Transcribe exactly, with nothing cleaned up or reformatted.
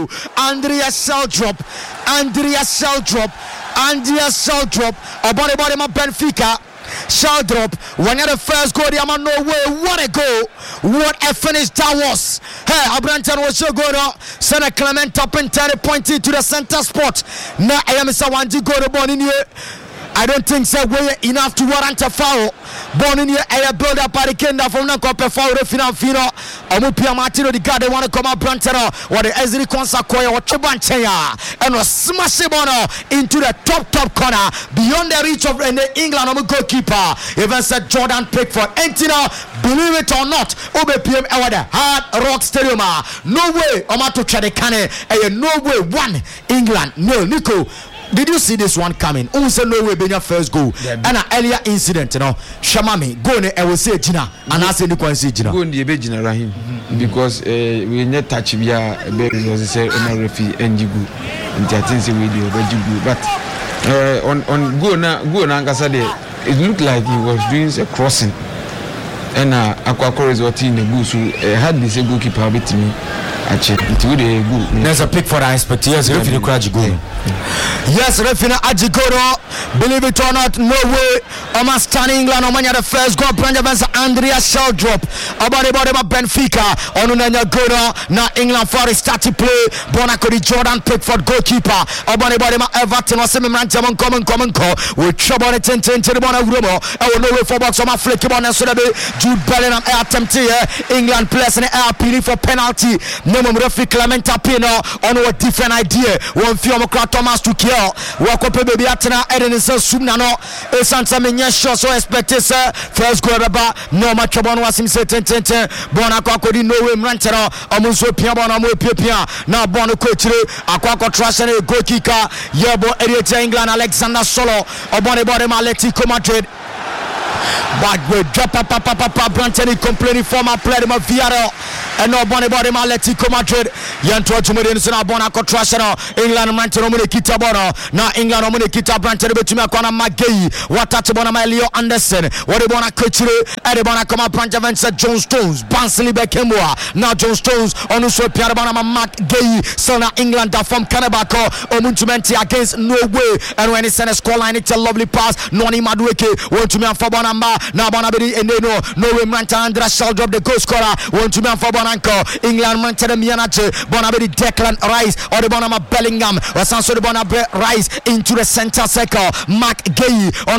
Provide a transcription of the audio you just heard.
go. Andrea Sheldrop. Andrea Sheldrop. Andrea Sheldrop. About body my Benfica. Sheldrop. When you're the first goal, I'm no way. What a goal. What a finish that was. Hey, Abranton was so good. Send Clement up and ten pointed to the center spot. Now I am someone to go to ball in here. I don't think so. We're enough to warrant a foul. Born in here, I build up at the kenda from the copper foul. Final, final. Amupia Martino, the guy they want to come up, Brantero, or the Ezri Consacoya, or Chibanchaya, and was smash it into the top, top corner, beyond the reach of the England of goalkeeper. Even said Jordan Pickford. Entina, believe it or not, O B P M at the Hard Rock Stadium. No way, Omato Chadekane, and no way, one England, no, Nico. Did you see this one coming? Who said no way being your first goal? Yeah, and an earlier incident, you know, Shamami, go ne, I will say Gina, and I say the Quincy Gina. Go in the Begina Rahim because we net touch via a baby was a say, Refi and Jigu, and Tatinsi video, but uh, on on go na go na Gasade, it looked like he was doing a crossing. And uh, Aquacor is what in the goose who had this goalkeeper bit me. There's a pick for the inspector. Yes, Refina Krajigoro. Yes, Refina Ajigoro. Believe it or not, no way. Oman stand England. Oman the first goal. Brand against Andrea Sheldrop. About about about Benfica. Onunanya Goro. Now England for a start to play. Bonacodi Jordan Pickford goalkeeper. About about about Everton. Was semi man jamon common common call. We trouble it ten ten to the bona Rumo. I will no way for box. Oman flick on and so that Jude Bellingham air attempt here. England players in the air appealing for penalty. No more referee Clement Apino on a different idea. One few more Thomas to kill. Walk up baby atena Eden is a sumna no. It's answer me yes so expected sir. First goal about no much about was him say ten ten ten. Bona Kwakodi no way Mrantero. Amuso Pia Bona Mo Pia. Now Bona Coach Aquaco Trash and a goal kicker. Yebo Erieta England Alexander Solo. Obone Bode Atletico Madrid. But we drop up, up, up, up, up, Brantani complaining for my player, my Villarreal, and no bonny body, my Atletico Madrid. Yanto Jumudin, Sena Bona Contrasano, England, Mantano, Kita Bono, now England, Omuni Kita Brantani, Betuma Kona Magay, what touch Bona, my Leo Anderson, what they wanna coach you, Edibona come up, Branjavensa, John Stones, Bansley Bekemwa, now John Stones, on the show, Piarabana, Mac Gay, Sona England, from Kanabako, Omuntumenti against no way, and when he sent a score line, it's a lovely pass, Noni Madueke, want to me for Bonamba. Now Bonabedi and no no way Manta Andra Sheldrop the goal scorer want to be for Bonanko England Manta the Mianache Bonabedi Declan Rice or the Bonama Bellingham or Sanso the Bonabedi Rice into the center circle Mark Gay on